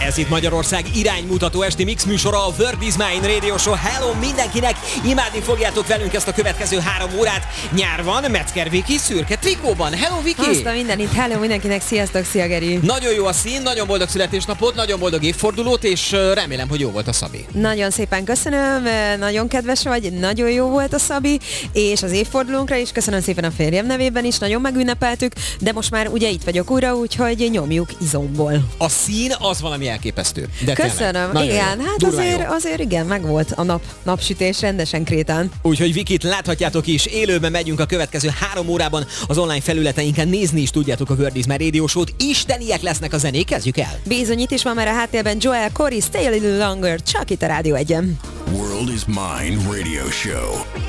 Ez itt Magyarország iránymutató esti mix műsora, a World is Mine Radio Show. Hello mindenkinek! Imádni fogjátok velünk ezt a következő 3 órát. Nyár van, Metzger Viki szürke trikóban. Hello Viki! Azt a mindenit, hello mindenkinek, sziasztok, szia Geri! Nagyon jó a szín, nagyon boldog születésnapot, nagyon boldog évfordulót, és remélem, hogy jó volt a Szabi. Nagyon szépen köszönöm, nagyon kedves vagy, nagyon jó volt a Szabi, és az évfordulónkra is köszönöm szépen a férjem nevében is, nagyon megünnepeltük, de most már ugye itt vagyok újra, úgyhogy nyomjuk izomból. A szín az valami elképesztő. De köszönöm, igen, hát azért igen, megvolt a napsütés rendesen Krétán. Úgyhogy Vikit láthatjátok is, élőben megyünk a következő 3 órában az online felületeinken, nézni is tudjátok a World is Mine Radio Show-t. Isteniek lesznek a zenék, kezdjük el! Bizony, itt is van már a háttérben Joel Corey, Stay a Little Longer, csak itt a Rádió 1-en. World is Mine Radio Show.